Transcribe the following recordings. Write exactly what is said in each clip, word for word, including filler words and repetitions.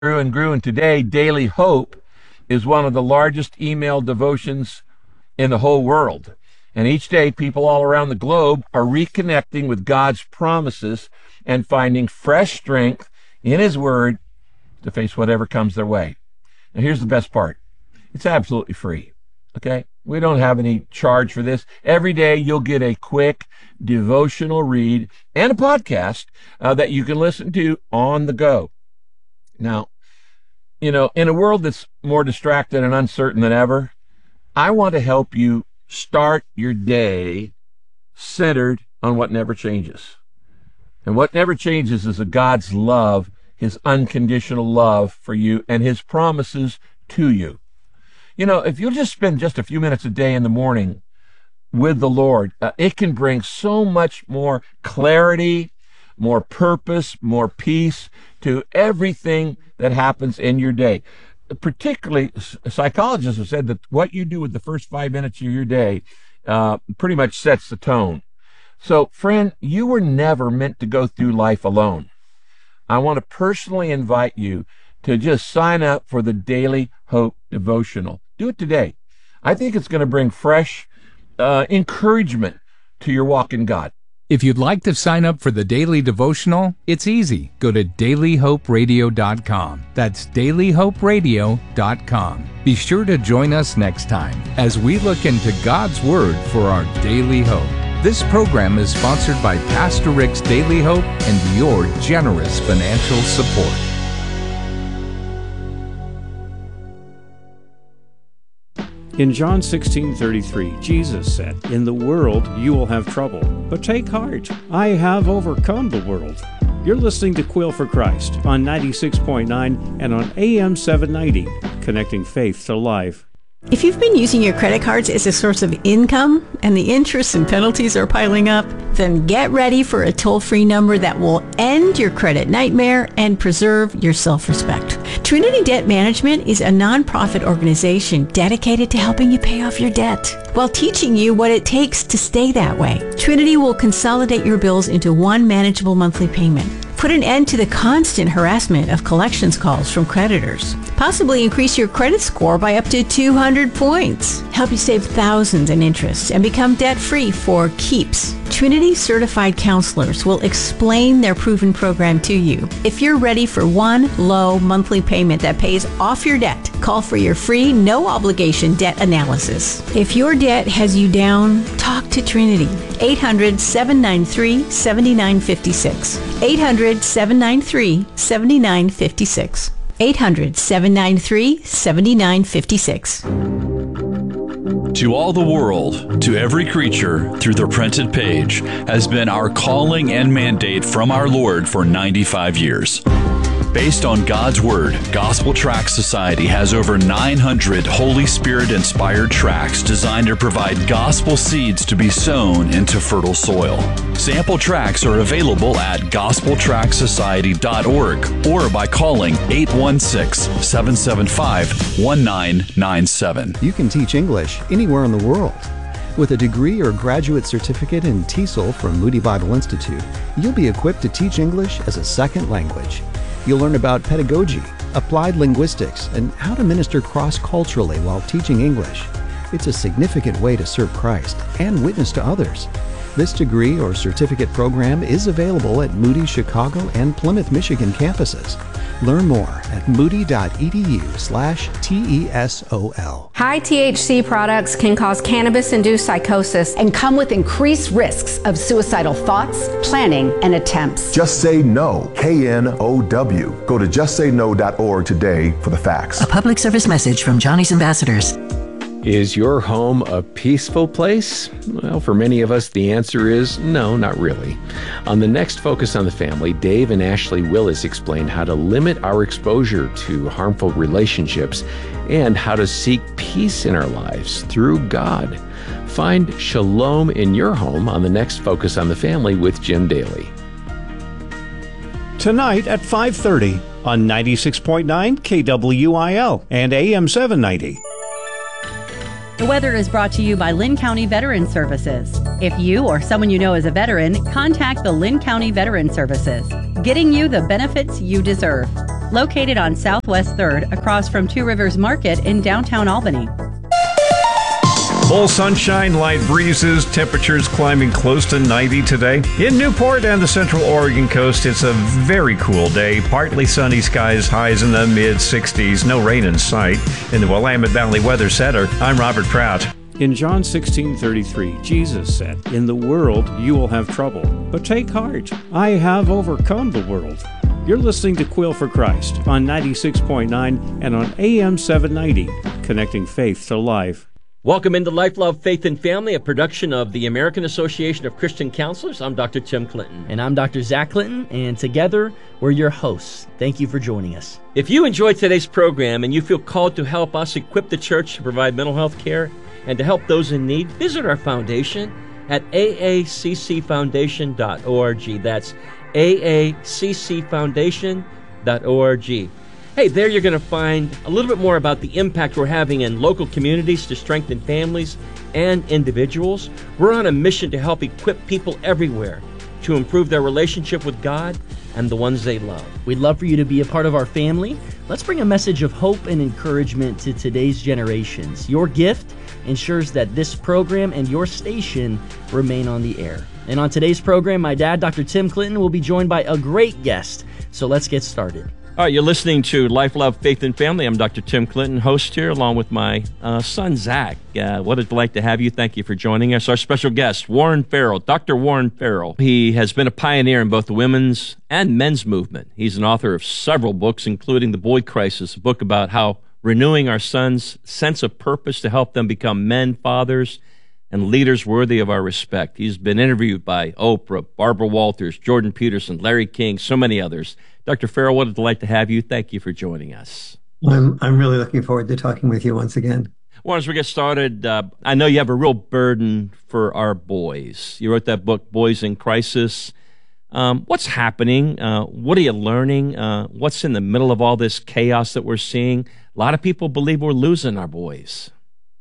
grew and grew, and today Daily Hope is one of the largest email devotions in the whole world. And each day, people all around the globe are reconnecting with God's promises and finding fresh strength in His Word to face whatever comes their way. Now, here's the best part. It's absolutely free, okay? We don't have any charge for this. Every day, you'll get a quick devotional read and a podcast uh, that you can listen to on the go. Now, you know, in a world that's more distracted and uncertain than ever, I want to help you start your day centered on what never changes. And what never changes is a God's love, His unconditional love for you, and His promises to you. You know, if you'll just spend just a few minutes a day in the morning with the Lord, uh, it can bring so much more clarity, more purpose, more peace to everything that happens in your day. Particularly, psychologists have said that what you do with the first five minutes of your day uh, pretty much sets the tone. So, friend, you were never meant to go through life alone. I want to personally invite you to just sign up for the Daily Hope Devotional. Do it today. I think it's going to bring fresh uh, encouragement to your walk in God. If you'd like to sign up for the Daily Devotional, it's easy. Go to daily hope radio dot com. That's daily hope radio dot com. Be sure to join us next time as we look into God's Word for our daily hope. This program is sponsored by Pastor Rick's Daily Hope and your generous financial support. In John sixteen thirty-three, Jesus said, "In the world you will have trouble, but take heart. I have overcome the world." You're listening to Quill for Christ on ninety-six point nine and on A M seven ninety, connecting faith to life. If you've been using your credit cards as a source of income and the interest and penalties are piling up, then get ready for a toll-free number that will end your credit nightmare and preserve your self-respect. Trinity Debt Management is a nonprofit organization dedicated to helping you pay off your debt while teaching you what it takes to stay that way. Trinity will consolidate your bills into one manageable monthly payment, put an end to the constant harassment of collections calls from creditors, possibly increase your credit score by up to two hundred points, help you save thousands in interest, and become debt-free for keeps. Trinity certified counselors will explain their proven program to you. If you're ready for one low monthly payment that pays off your debt, call for your free, no-obligation debt analysis. If your debt has you down, talk to Trinity. eight hundred, seven nine three, seven nine five six. eight hundred, seven nine three, seven nine five six. eight hundred, seven nine three, seven nine five six. To all the world, to every creature, through the printed page, has been our calling and mandate from our Lord for ninety-five years. Based on God's Word, Gospel Tract Society has over nine hundred Holy Spirit-inspired tracts designed to provide gospel seeds to be sown into fertile soil. Sample tracts are available at gospel tract society dot org or by calling eight one six, seven seven five, one nine nine seven. You can teach English anywhere in the world. With a degree or graduate certificate in T E S O L from Moody Bible Institute, you'll be equipped to teach English as a second language. You'll learn about pedagogy, applied linguistics, and how to minister cross-culturally while teaching English. It's a significant way to serve Christ and witness to others. This degree or certificate program is available at Moody Chicago and Plymouth, Michigan campuses. Learn more at moody.edu slash T-E-S-O-L. High T H C products can cause cannabis-induced psychosis and come with increased risks of suicidal thoughts, planning, and attempts. Just Say No, K N O W. Go to just say no dot org today for the facts. A public service message from Johnny's Ambassadors. Is your home a peaceful place? Well, for many of us, the answer is no, not really. On the next Focus on the Family, Dave and Ashley Willis explain how to limit our exposure to harmful relationships and how to seek peace in our lives through God. Find shalom in your home on the next Focus on the Family with Jim Daly. Tonight at five thirty on ninety-six point nine K W I L and A M seven ninety. The weather is brought to you by Lynn County Veteran Services. If you or someone you know is a veteran, contact the Lynn County Veteran Services, getting you the benefits you deserve. located on Southwest third across from Two Rivers Market in downtown Albany. Full sunshine, light breezes, temperatures climbing close to ninety today. In Newport and the central Oregon coast, it's a very cool day. Partly sunny skies, highs in the mid sixties, no rain in sight. In the Willamette Valley Weather Center, I'm Robert Pratt. In John sixteen thirty-three, Jesus said, "In the world you will have trouble, but take heart. I have overcome the world." You're listening to Quill for Christ on ninety-six point nine and on A M seven ninety, connecting faith to life. Welcome into Life, Love, Faith, and Family, a production of the American Association of Christian Counselors. I'm Doctor Tim Clinton. And I'm Doctor Zach Clinton, and together we're your hosts. Thank you for joining us. If you enjoyed today's program and you feel called to help us equip the church to provide mental health care and to help those in need, visit our foundation at A A C C foundation dot org. That's A A C C foundation dot org. Hey, there you're going to find a little bit more about the impact we're having in local communities to strengthen families and individuals. We're on a mission to help equip people everywhere to improve their relationship with God and the ones they love. We'd love for you to be a part of our family. Let's bring a message of hope and encouragement to today's generations. Your gift ensures that this program and your station remain on the air. And on today's program, my dad, Doctor Tim Clinton, will be joined by a great guest. So let's get started. All right, you're listening to Life, Love, Faith, and Family. I'm Doctor Tim Clinton, host here, along with my uh, son, Zach. Uh, what a delight to have you. Thank you for joining us. Our special guest, Warren Farrell, Doctor Warren Farrell. He has been a pioneer in both the women's and men's movement. He's an author of several books, including The Boy Crisis, a book about how renewing our sons' sense of purpose to help them become men, fathers, and leaders worthy of our respect. He's been interviewed by Oprah, Barbara Walters, Jordan Peterson, Larry King, so many others. Doctor Farrell, what a delight to have you. Thank you for joining us. I'm I'm really looking forward to talking with you once again. Well, as we get started, uh, I know you have a real burden for our boys. You wrote that book, Boys in Crisis. Um, what's happening? Uh, what are you learning? Uh, what's in the middle of all this chaos that we're seeing? A lot of people believe we're losing our boys.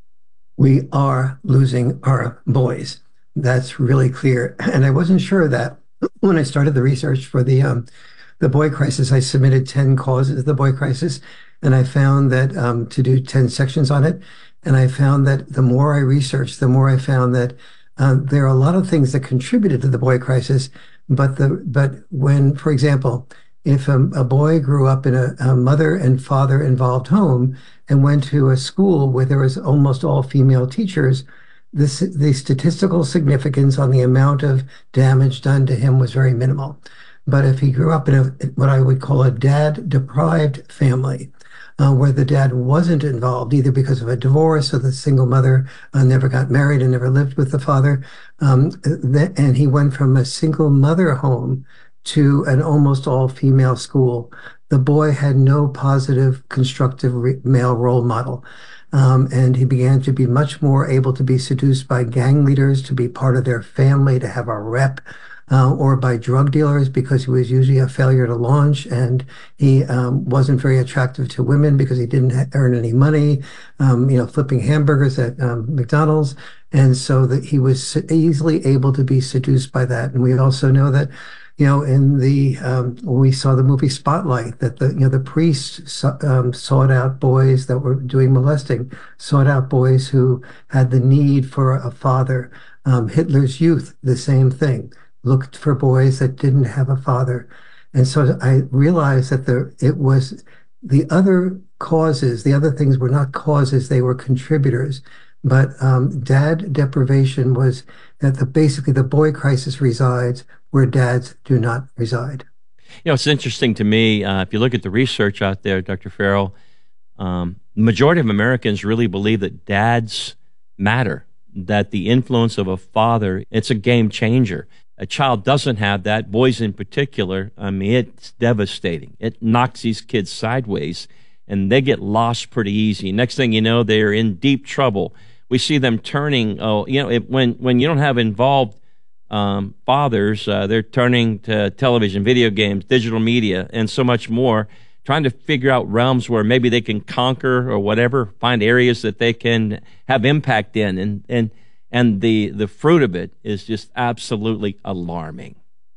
We are losing our boys. That's really clear. And I wasn't sure of that when I started the research for the um, the boy crisis. I submitted ten causes of the boy crisis, and I found that um, to do ten sections on it. And I found that the more I researched, the more I found that uh, there are a lot of things that contributed to the boy crisis. But the but when, for example, if a, a boy grew up in a, a mother and father involved home and went to a school where there was almost all female teachers, this, the statistical significance on the amount of damage done to him was very minimal. But if he grew up in a, what I would call a dad-deprived family, uh, where the dad wasn't involved, either because of a divorce or the single mother uh, never got married and never lived with the father, um, th- and he went from a single mother home to an almost all-female school, the boy had no positive, constructive re- male role model. Um, and he began to be much more able to be seduced by gang leaders, to be part of their family, to have a rep, uh, or by drug dealers, because he was usually a failure to launch, and he um, wasn't very attractive to women because he didn't ha- earn any money, um, you know, flipping hamburgers at um, McDonald's. And so that he was easily able to be seduced by that. And we also know that, you know, in the um, when we saw the movie Spotlight, that the you know the priests um, sought out boys that were doing molesting, sought out boys who had the need for a father. Um, Hitler's Youth, the same thing, looked for boys that didn't have a father, and so I realized that there it was the other causes, the other things were not causes; they were contributors. But um, dad deprivation was that the basically the boy crisis resides where dads do not reside. You know, it's interesting to me, uh, if you look at the research out there, Doctor Farrell, um, the majority of Americans really believe that dads matter, that the influence of a father, it's a game changer. A child doesn't have that, boys in particular, I mean, it's devastating. It knocks these kids sideways, and they get lost pretty easy. Next thing you know, they're in deep trouble. We see them turning, oh, you know, it, when, when you don't have involved um, fathers, uh, they're turning to television, video games, digital media, and so much more, trying to figure out realms where maybe they can conquer or whatever, find areas that they can have impact in. And, and, and the, the fruit of it is just absolutely alarming.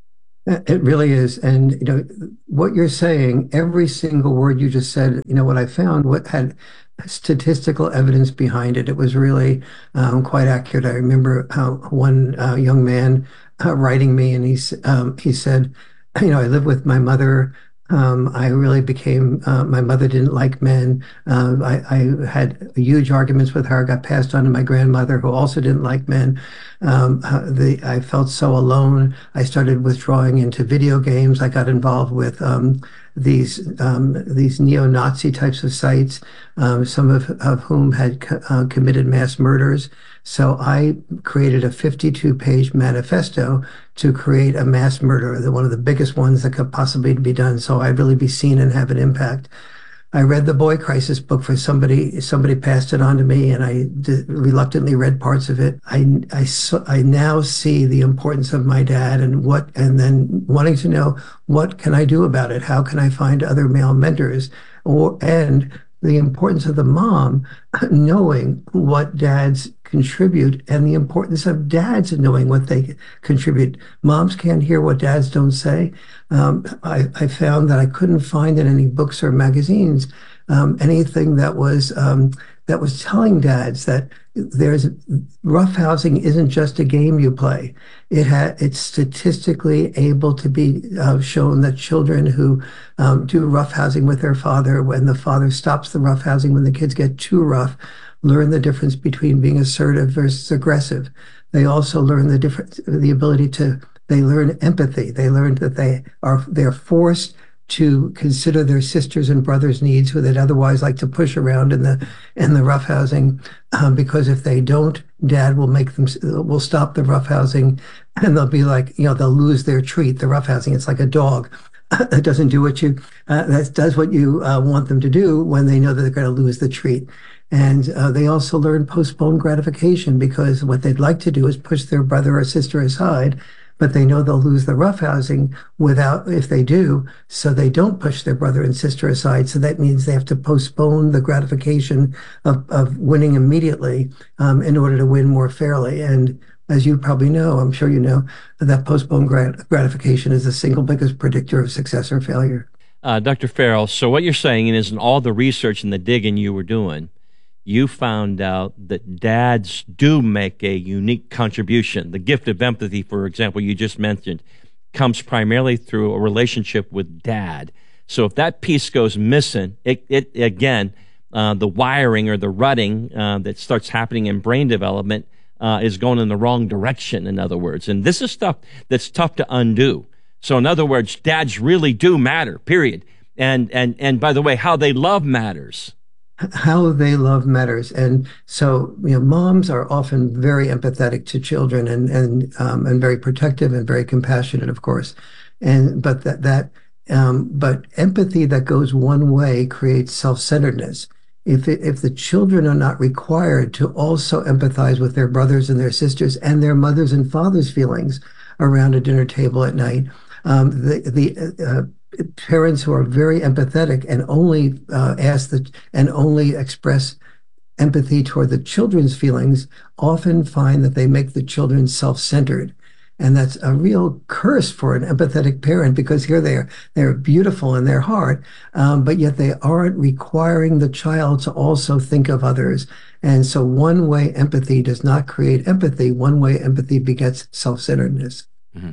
It really is. And, you know, what you're saying, every single word you just said, you know, what I found, what had statistical evidence behind it, it was really um, quite accurate. I remember uh, one uh, young man uh, writing me, and he's, um, he said, you know, I live with my mother. Um, I really became, uh, my mother didn't like men. Uh, I, I had huge arguments with her, got passed on to my grandmother, who also didn't like men. Um, uh, the, I felt so alone. I started withdrawing into video games. I got involved with um, these um, these neo-Nazi types of sites, um, some of, of whom had co- uh, committed mass murders. So I created a fifty-two page manifesto to create a mass murder, the, one of the biggest ones that could possibly be done. So I'd really be seen and have an impact. I read the Boy Crisis book for somebody. Somebody passed it on to me, and I d- reluctantly read parts of it. I, I, so, I now see the importance of my dad, and what, and then wanting to know, what can I do about it? How can I find other male mentors? Or, and the importance of the mom knowing what dads contribute, and the importance of dads knowing what they contribute. Moms can't hear what dads don't say. Um, I, I found that I couldn't find in any books or magazines um, anything that was um, that was telling dads that there's roughhousing isn't just a game you play. It ha- it's statistically able to be uh, shown that children who um, do roughhousing with their father, when the father stops the roughhousing, when the kids get too rough, learn the difference between being assertive versus aggressive. They also learn the difference, the ability to, they learn empathy. They learn that they are, they're forced to consider their sisters and brothers' needs, who they'd otherwise like to push around in the in the roughhousing, um, because if they don't, dad will make them will stop the roughhousing, and they'll be like, you know, they'll lose their treat. The roughhousing, it's like a dog that doesn't do what you uh, that does what you uh, want them to do when they know that they're going to lose the treat. And uh, they also learn postponed gratification, because what they'd like to do is push their brother or sister aside, but they know they'll lose the roughhousing without, if they do, so they don't push their brother and sister aside. So that means they have to postpone the gratification of, of winning immediately um, in order to win more fairly. And as you probably know, I'm sure you know, that postponed grat- gratification is the single biggest predictor of success or failure. Uh, Doctor Farrell, so what you're saying is, in all the research and the digging you were doing, you found out that dads do make a unique contribution. The gift of empathy, for example, you just mentioned, comes primarily through a relationship with dad. So if that piece goes missing, it, it again, uh, the wiring or the rutting uh, that starts happening in brain development uh, is going in the wrong direction, in other words. And this is stuff that's tough to undo. So in other words, dads really do matter, period. And, and, and by the way, how they love matters. How they love matters. And so, you know, moms are often very empathetic to children, and and um, and very protective and very compassionate, of course. And but that that um, but empathy that goes one way creates self-centeredness. If it, if the children are not required to also empathize with their brothers and their sisters and their mothers and fathers' feelings around a dinner table at night, um, the the uh, parents who are very empathetic and only uh, ask the and only express empathy toward the children's feelings often find that they make the children self-centered. And that's a real curse for an empathetic parent, because here they are, they're beautiful in their heart, um, but yet they aren't requiring the child to also think of others. And so one-way empathy does not create empathy. One-way empathy begets self-centeredness. Mm-hmm.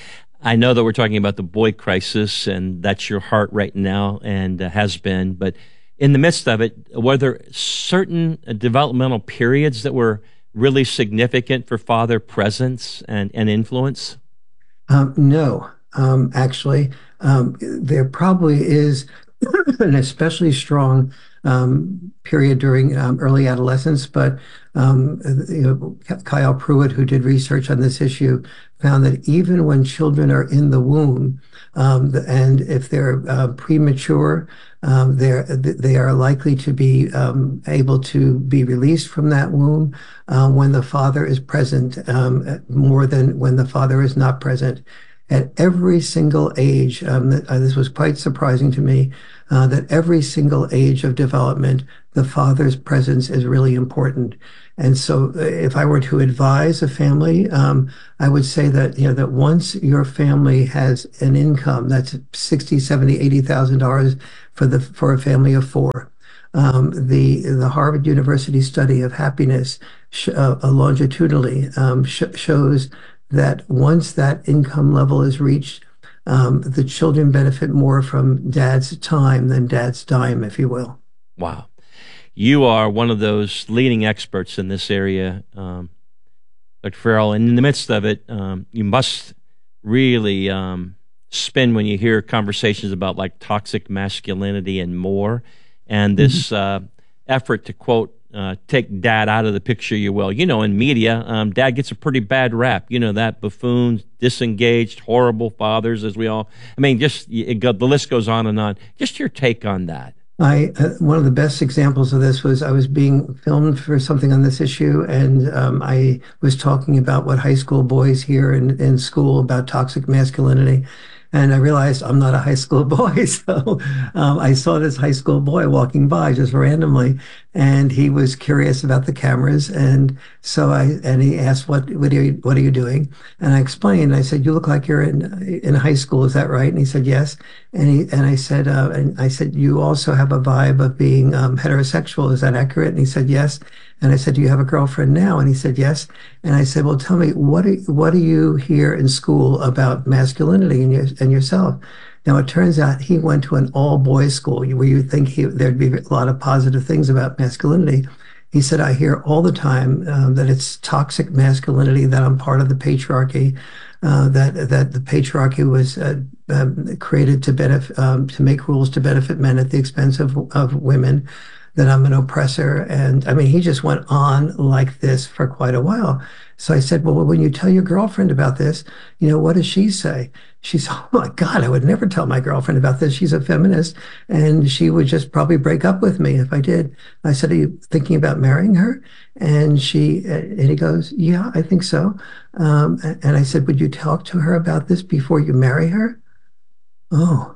I know that we're talking about the boy crisis, and that's your heart right now, and uh, has been. But in the midst of it, were there certain uh, developmental periods that were really significant for father presence and, and influence? Um, no, um, actually. Um, there probably is an especially strong um, period during um, early adolescence, but um, you know, Kyle Pruitt, who did research on this issue, found that even when children are in the womb, um, and if they're uh, premature, um, they're, they are likely to be um, able to be released from that womb uh, when the father is present, um, more than when the father is not present. At every single age, um, uh, this was quite surprising to me, uh, that every single age of development, the father's presence is really important. And so if I were to advise a family, um, I would say that, you know, that once your family has an income that's sixty, seventy, eighty thousand dollars for the for a family of four, um, the the Harvard University study of happiness sh- uh, longitudinally um, sh- shows that once that income level is reached, um, the children benefit more from dad's time than dad's dime, if you will. Wow. You are one of those leading experts in this area, um, Doctor Farrell. And in the midst of it, um, you must really um, spin when you hear conversations about like toxic masculinity and more, and this mm-hmm. uh, effort to, quote, uh, take dad out of the picture, you will. You know, in media, um, dad gets a pretty bad rap. You know, that buffoons, disengaged, horrible fathers, as we all, I mean, just it go, the list goes on and on. Just your take on that. I, uh, one of the best examples of this was I was being filmed for something on this issue, and um, I was talking about what high school boys hear in, in school about toxic masculinity. And I realized I'm not a high school boy. So um, I saw this high school boy walking by just randomly, and he was curious about the cameras. And so I, and he asked, what, what are you, what are you doing? And I explained, I said, you look like you're in, in high school. Is that right? And he said, yes. And he, and I said, uh, and I said, you also have a vibe of being um, heterosexual. Is that accurate? And he said, yes. And I said, do you have a girlfriend now? And he said, yes. And I said, well, tell me, what do, what do you hear in school about masculinity and, your, and yourself? Now, it turns out he went to an all-boys school where you think he, there'd be a lot of positive things about masculinity. He said, I hear all the time um, that it's toxic masculinity, that I'm part of the patriarchy, uh, that that the patriarchy was uh, um, created to benefit, um, to make rules to benefit men at the expense of, of women, that I'm an oppressor. And I mean, he just went on like this for quite a while. So I said, well, when you tell your girlfriend about this, you know, what does she say? She said, oh my God, I would never tell my girlfriend about this. She's a feminist, and she would just probably break up with me if I did. I said, are you thinking about marrying her? And she, and he goes, yeah, I think so. Um, and I said, would you talk to her about this before you marry her? Oh,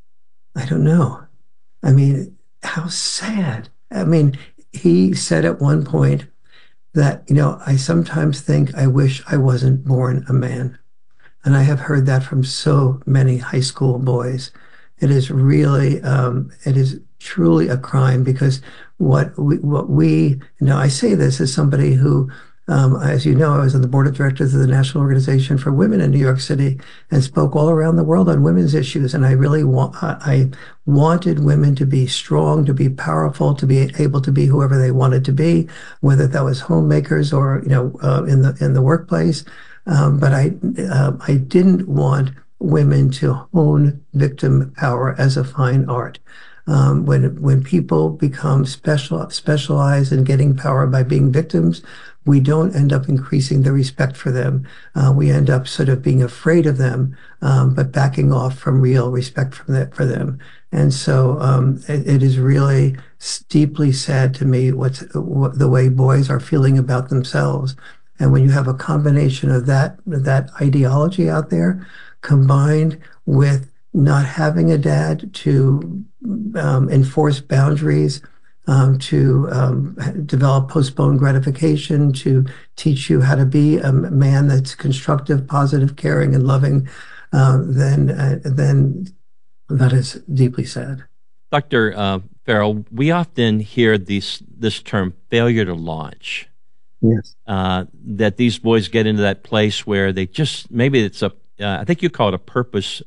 I don't know. I mean, how sad. I mean, he said at one point that, you know, I sometimes think I wish I wasn't born a man. And I have heard that from so many high school boys. It is really, um, it is truly a crime, because what we, what we, you know, I say this as somebody who, Um, as you know, I was on the board of directors of the National Organization for Women in New York City and spoke all around the world on women's issues. And I really want, I wanted women to be strong, to be powerful, to be able to be whoever they wanted to be, whether that was homemakers or, you know, uh, in the in the workplace. Um, but I, uh, I didn't want women to hone victim power as a fine art. Um, when when people become special specialized in getting power by being victims, we don't end up increasing the respect for them. Uh, we end up sort of being afraid of them, um, but backing off from real respect from that, for them. And so um, it, it is really deeply sad to me what's what, the way boys are feeling about themselves. And when you have a combination of that that ideology out there, combined with not having a dad to um, enforce boundaries, um, to um, develop postponed gratification, to teach you how to be a man that's constructive, positive, caring, and loving, uh, then uh, then that is deeply sad. Doctor Uh, Farrell, we often hear these, this term, failure to launch. Yes. Uh, that these boys get into that place where they just, maybe it's a, uh, I think you call it a purpose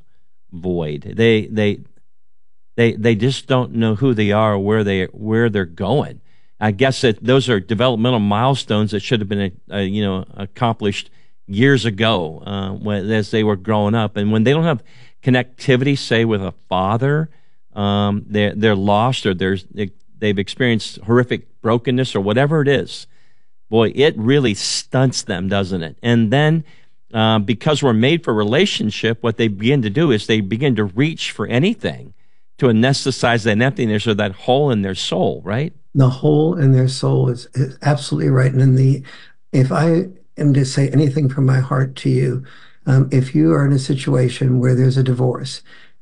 void. They they they they just don't know who they are or where they where they're going. I guess that those are developmental milestones that should have been uh, you know accomplished years ago uh, when, as they were growing up. And when they don't have connectivity, say with a father, um, they're they're lost, or there's they, they've experienced horrific brokenness or whatever it is. Boy, it really stunts them, doesn't it? And then Uh, because we're made for relationship, what they begin to do is they begin to reach for anything to anesthetize that emptiness or that hole in their soul, right? The hole in their soul is, is absolutely right. And in the, if I am to say anything from my heart to you, um, if you are in a situation where there's a divorce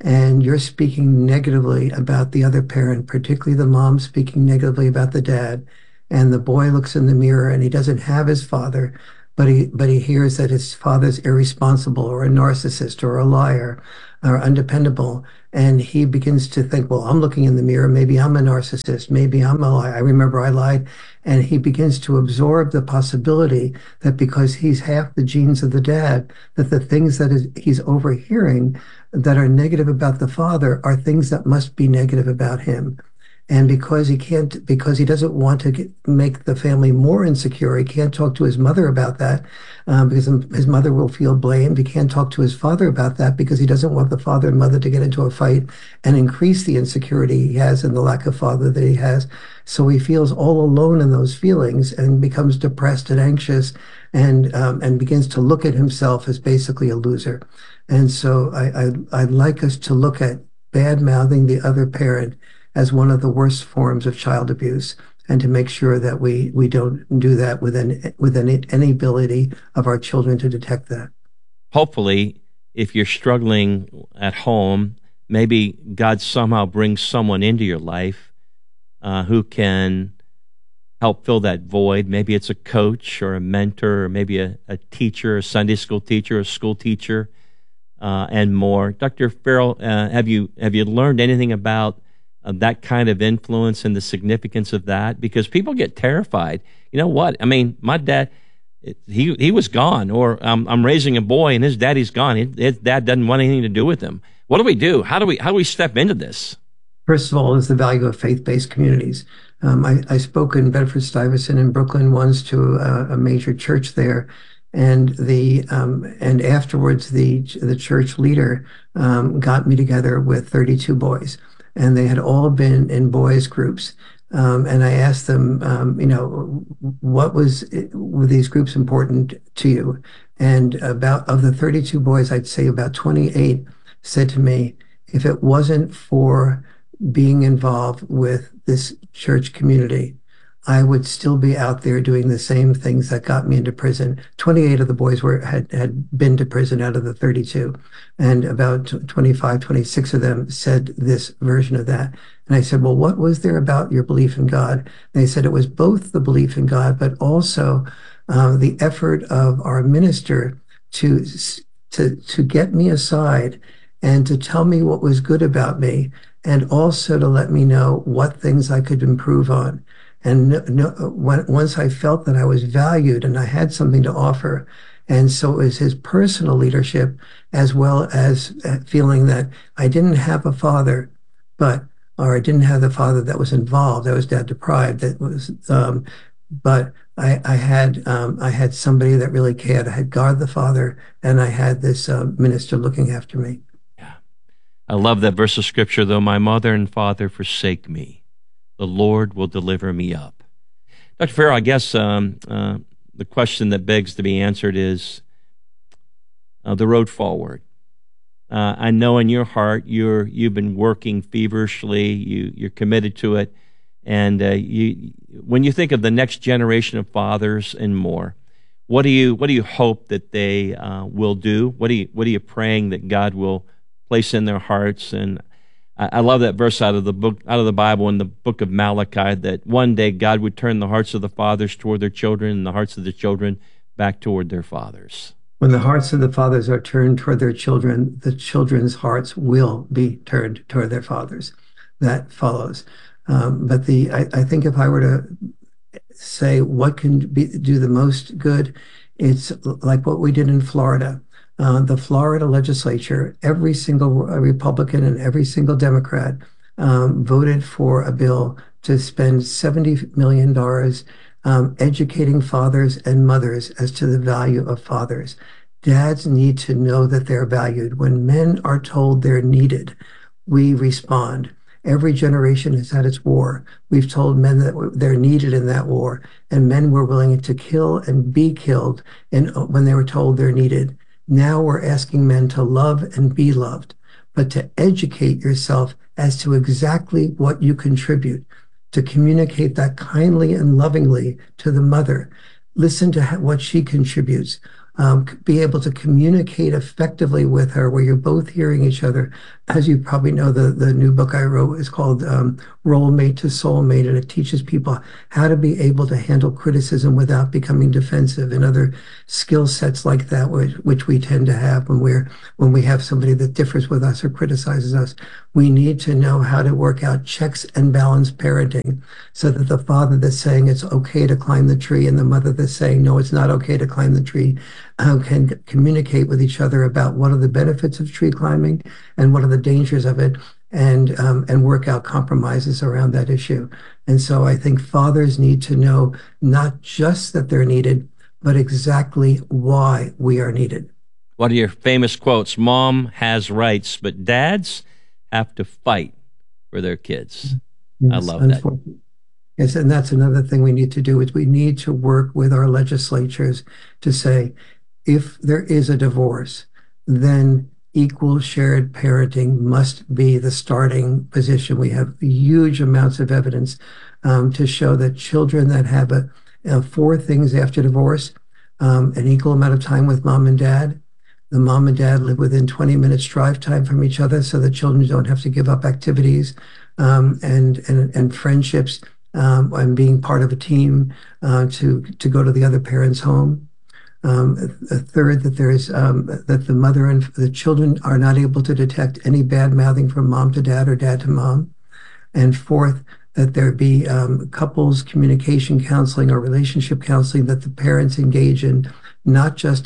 and you're speaking negatively about the other parent, particularly the mom speaking negatively about the dad, and the boy looks in the mirror and he doesn't have his father, but he but he hears that his father's irresponsible or a narcissist or a liar or undependable, and he begins to think, well, I'm looking in the mirror, maybe I'm a narcissist, maybe I'm a liar. I remember I lied. And he begins to absorb the possibility that because he's half the genes of the dad, that the things that is, he's overhearing that are negative about the father are things that must be negative about him. And because he can't, because he doesn't want to get, make the family more insecure, he can't talk to his mother about that um, because his mother will feel blamed. He can't talk to his father about that because he doesn't want the father and mother to get into a fight and increase the insecurity he has and the lack of father that he has. So he feels all alone in those feelings and becomes depressed and anxious and um, and begins to look at himself as basically a loser. And so I, I, I'd like us to look at bad-mouthing the other parent as one of the worst forms of child abuse, and to make sure that we we don't do that with any, with any, any ability of our children to detect that. Hopefully, if you're struggling at home, maybe God somehow brings someone into your life uh, who can help fill that void. Maybe it's a coach or a mentor, or maybe a, a teacher, a Sunday school teacher, a school teacher, uh, and more. Doctor Farrell, uh, have you have you learned anything about Uh, that kind of influence and the significance of that? Because people get terrified. You know what? I mean, my dad, he he was gone, or um, I'm raising a boy and his daddy's gone. His, his dad doesn't want anything to do with him. What do we do? How do we how do we step into this? First of all, is the value of faith-based communities. Um, I, I spoke in Bedford-Stuyvesant in Brooklyn once to a, a major church there, and the um, and afterwards the the church leader um, got me together with thirty-two boys. And they had all been in boys groups. Um, and I asked them, um, you know, what was, were these groups important to you? And about, of the thirty-two boys, I'd say about twenty-eight said to me, if it wasn't for being involved with this church community, I would still be out there doing the same things that got me into prison. twenty-eight of the boys were had, had been to prison out of the thirty-two. And about twenty-five, twenty-six of them said this version of that. And I said, well, what was there about your belief in God? And they said it was both the belief in God, but also uh, the effort of our minister to, to, to get me aside and to tell me what was good about me, and also to let me know what things I could improve on. And no, no, when, once I felt that I was valued and I had something to offer, and so it was his personal leadership, as well as feeling that I didn't have a father, but, or I didn't have the father that was involved. I was dad deprived. That was, um, but I, I had, um, I had somebody that really cared. I had God the Father, and I had this uh, minister looking after me. Yeah, I love that verse of scripture. Though my mother and father forsake me, the Lord will deliver me up. Doctor Farrell, I guess um, uh, the question that begs to be answered is uh, the road forward. Uh, I know in your heart you're you've been working feverishly. You you're committed to it, and uh, you when you think of the next generation of fathers and more, what do you what do you hope that they uh, will do? What do you what are you praying that God will place in their hearts? And I love that verse out of the book, out of the Bible, in the book of Malachi, that one day God would turn the hearts of the fathers toward their children and the hearts of the children back toward their fathers. When the hearts of the fathers are turned toward their children, the children's hearts will be turned toward their fathers. That follows. Um, but the I, I think if I were to say what can be, do the most good, it's like what we did in Florida. Uh, the Florida legislature, every single Republican and every single Democrat um, voted for a bill to spend seventy million dollars um, educating fathers and mothers as to the value of fathers. Dads need to know that they're valued. When men are told they're needed, we respond. Every generation has had its war. We've told men that they're needed in that war, and men were willing to kill and be killed in, when they were told they're needed. Now we're asking men to love and be loved, but to educate yourself as to exactly what you contribute, to communicate that kindly and lovingly to the mother. Listen to what she contributes. um, be able to communicate effectively with her where you're both hearing each other. As you probably know, the, the new book I wrote is called um, Role Mate to Soulmate, and it teaches people how to be able to handle criticism without becoming defensive, and other skill sets like that, which, which we tend to have when we're when we have somebody that differs with us or criticizes us. We need to know how to work out checks and balance parenting so that the father that's saying it's okay to climb the tree and the mother that's saying, no, it's not okay to climb the tree, uh, can communicate with each other about what are the benefits of tree climbing and what are the dangers of it, and um, and work out compromises around that issue. And so I think fathers need to know not just that they're needed, but exactly why we are needed. One of your famous quotes, Mom has rights, but dads have to fight for their kids. Yes, I love that. Yes, and that's another thing we need to do is we need to work with our legislatures to say, if there is a divorce, then equal shared parenting must be the starting position. We have huge amounts of evidence um, to show that children that have a, uh, four things after divorce, um, an equal amount of time with mom and dad, the mom and dad live within twenty minutes drive time from each other so the children don't have to give up activities um, and, and, and friendships um, and being part of a team uh, to, to go to the other parent's home. Um, a third, that there is um, that the mother and the children are not able to detect any bad mouthing from mom to dad or dad to mom. And fourth, that there be um, couples communication counseling or relationship counseling that the parents engage in, not just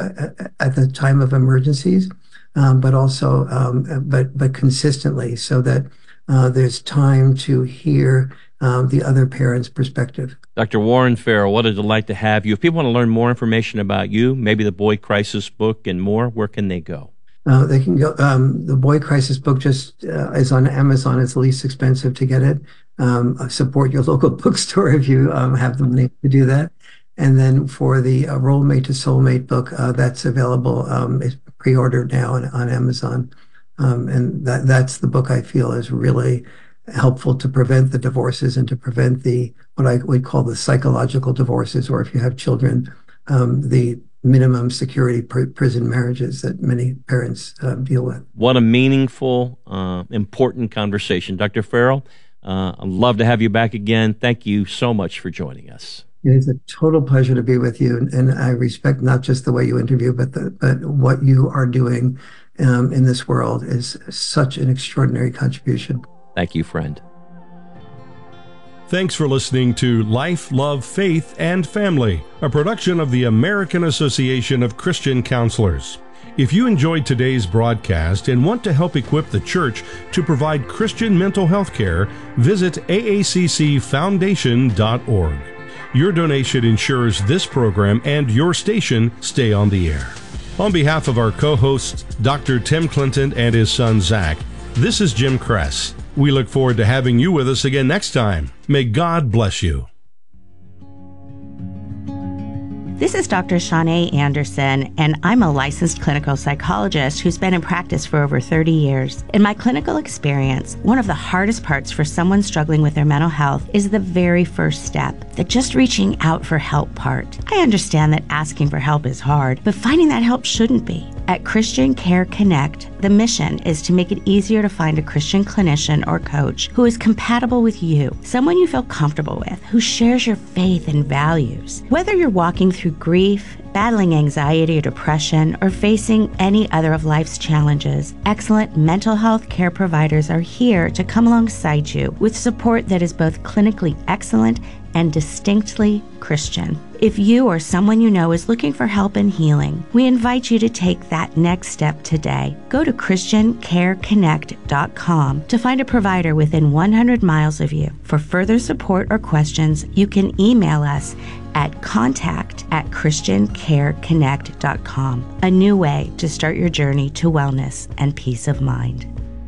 at the time of emergencies, um, but also um, but but consistently, so that uh, there's time to hear um, the other parent's perspective. Doctor Warren Farrell, what a delight to have you. If people want to learn more information about you, maybe the Boy Crisis book and more, where can they go? Uh, they can go. Um, the Boy Crisis book just uh, is on Amazon. It's the least expensive to get it. Um, support your local bookstore if you um, have the money to do that. And then for the uh, Role Mate to Soulmate book, uh, that's available. Um, it's pre-ordered now on, on Amazon. Um, and that that's the book I feel is really helpful to prevent the divorces and to prevent the, what I would call the psychological divorces, or if you have children, um, the minimum security pr- prison marriages that many parents uh, deal with. What a meaningful, uh, important conversation. Doctor Farrell, uh, I'd love to have you back again. Thank you so much for joining us. It is a total pleasure to be with you, and, and I respect not just the way you interview, but the, but what you are doing um, in this world is such an extraordinary contribution. Thank you, friend. Thanks for listening to Life, Love, Faith, and Family, a production of the American Association of Christian Counselors. If you enjoyed today's broadcast and want to help equip the church to provide Christian mental health care, visit A A C C foundation dot org. Your donation ensures this program and your station stay on the air. On behalf of our co-hosts, Doctor Tim Clinton and his son Zach, this is Jim Kress. We look forward to having you with us again next time. May God bless you. This is Doctor Shanae Anderson, and I'm a licensed clinical psychologist who's been in practice for over thirty years. In my clinical experience, one of the hardest parts for someone struggling with their mental health is the very first step, the just reaching out for help part. I understand that asking for help is hard, but finding that help shouldn't be. At Christian Care Connect, the mission is to make it easier to find a Christian clinician or coach who is compatible with you, someone you feel comfortable with, who shares your faith and values. Whether you're walking through grief, battling anxiety or depression, or facing any other of life's challenges, excellent mental health care providers are here to come alongside you with support that is both clinically excellent and distinctly Christian. If you or someone you know is looking for help and healing, we invite you to take that next step today. Go to Christian Care Connect dot com to find a provider within one hundred miles of you. For further support or questions, you can email us at contact at Christian Care Connect dot com. A new way to start your journey to wellness and peace of mind.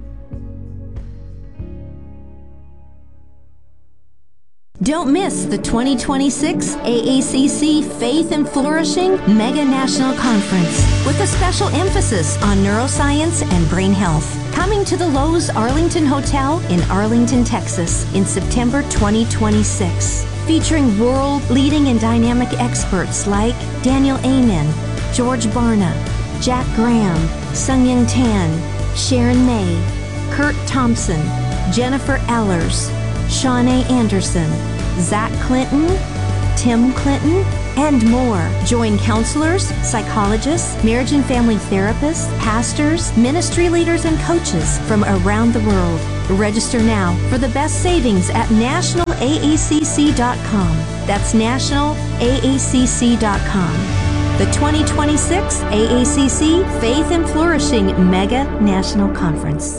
Don't miss the twenty twenty-six A A C C Faith and Flourishing Mega National Conference with a special emphasis on neuroscience and brain health. Coming to the Lowe's Arlington Hotel in Arlington, Texas in September twenty twenty-six. Featuring world-leading and dynamic experts like Daniel Amen, George Barna, Jack Graham, Sung-Ying Tan, Sharon May, Kurt Thompson, Jennifer Ellers, Shawnee Anderson, Zach Clinton, Tim Clinton, and more. Join counselors, psychologists, marriage and family therapists, pastors, ministry leaders, and coaches from around the world. Register now for the best savings at national a a c c dot com. That's national a a c c dot com. The twenty twenty-six A A C C Faith and Flourishing Mega National Conference.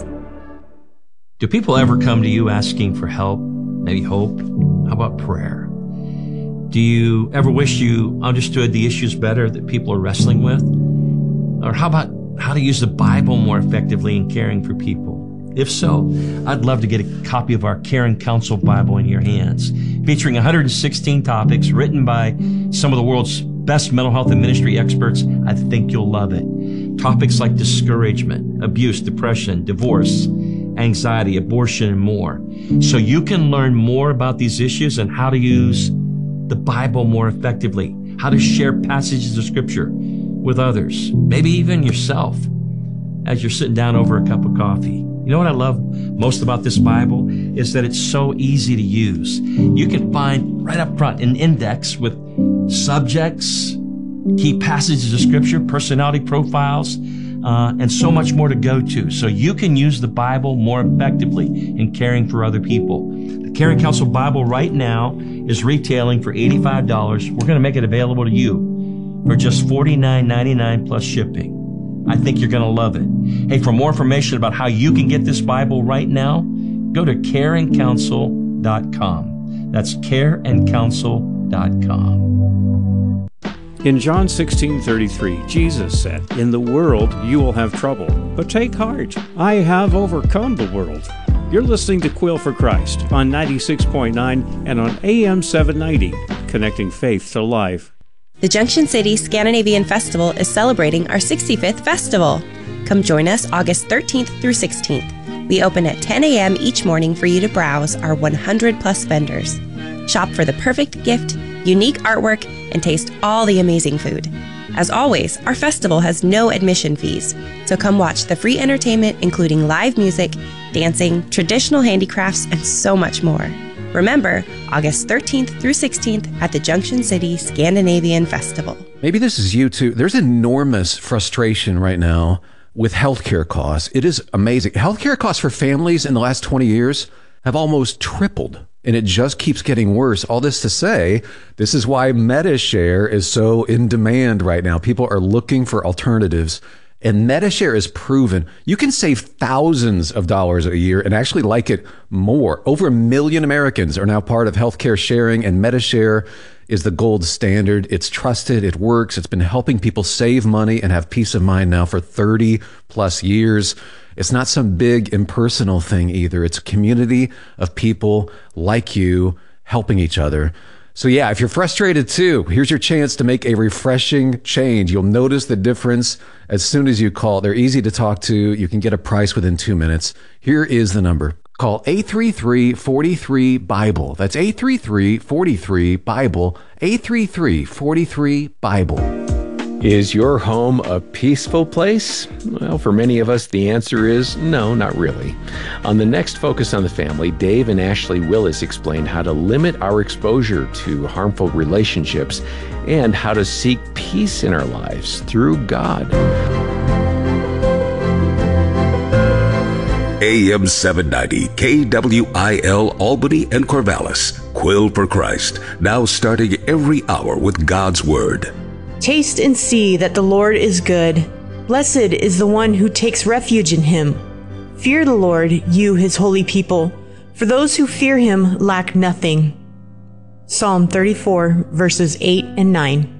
Do people ever come to you asking for help, maybe hope? How about prayer? Do you ever wish you understood the issues better that people are wrestling with? Or how about how to use the Bible more effectively in caring for people? If so, I'd love to get a copy of our Caring Counsel Bible in your hands, featuring one hundred sixteen topics written by some of the world's best mental health and ministry experts. I think you'll love it. Topics like discouragement, abuse, depression, divorce, anxiety, abortion, and more. So you can learn more about these issues and how to use the Bible more effectively, how to share passages of Scripture with others, maybe even yourself, as you're sitting down over a cup of coffee. You know what I love most about this Bible is that it's so easy to use. You can find right up front an index with subjects, key passages of Scripture, personality profiles, uh, and so much more to go to. So you can use the Bible more effectively in caring for other people. The Caring Counsel Bible right now is retailing for eighty-five dollars. We're going to make it available to you for just forty-nine ninety-nine plus shipping. I think you're going to love it. Hey, for more information about how you can get this Bible right now, go to caring counsel dot com. That's care and counsel dot com. In John sixteen thirty-three, Jesus said, "In the world you will have trouble, but take heart. I have overcome the world." You're listening to Quill for Christ on ninety-six point nine and on A M seven ninety, connecting faith to life. The Junction City Scandinavian Festival is celebrating our sixty-fifth festival. Come join us August thirteenth through sixteenth. We open at ten a.m. each morning for you to browse our one hundred plus vendors. Shop for the perfect gift, unique artwork, and taste all the amazing food. As always, our festival has no admission fees, so come watch the free entertainment including live music, dancing, traditional handicrafts, and so much more. Remember, August thirteenth through sixteenth at the Junction City Scandinavian Festival. Maybe this is you too. There's enormous frustration right now with healthcare costs. It is amazing. Healthcare costs for families in the last twenty years have almost tripled, and it just keeps getting worse. All this to say, this is why MediShare is so in demand right now. People are looking for alternatives. And MediShare is proven you can save thousands of dollars a year and actually like it more. Over a million Americans are now part of healthcare sharing, and MediShare is the gold standard. It's trusted. It works. It's been helping people save money and have peace of mind now for thirty plus years. It's not some big impersonal thing either. It's a community of people like you helping each other. So yeah, if you're frustrated too, here's your chance to make a refreshing change. You'll notice the difference as soon as you call. They're easy to talk to. You can get a price within two minutes. Here is the number. Call eight three three, four three, Bible. That's eight three three, four three, Bible. eight three three, four three, Bible. Is your home a peaceful place? Well, for many of us, the answer is no, not really. On the next Focus on the Family, Dave and Ashley Willis explain how to limit our exposure to harmful relationships and how to seek peace in our lives through God. A M seven ninety, K W I L, Albany and Corvallis. Quill for Christ, now starting every hour with God's Word. Taste and see that the Lord is good. Blessed is the one who takes refuge in him. Fear the Lord, you his holy people, for those who fear him lack nothing. Psalm thirty-four, verses eight and nine.